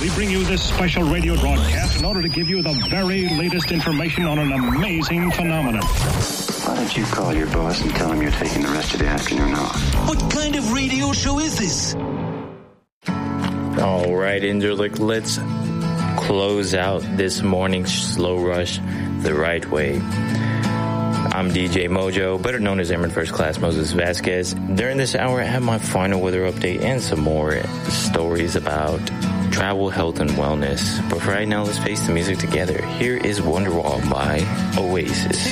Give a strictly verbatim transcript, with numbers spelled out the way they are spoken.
we bring you this special radio broadcast in order to give you the very latest information on an amazing phenomenon. Why don't you call your boss and tell him you're taking the rest of the afternoon off? What kind of radio show is this? All right, Interlick, let's close out this morning's Slow Rush the right way. I'm D J Mojo, better known as Airman First Class Moses Vasquez. During this hour, I have my final weather update and some more stories about travel, health, and wellness. But for right now, let's face the music together. Here is Wonderwall by Oasis.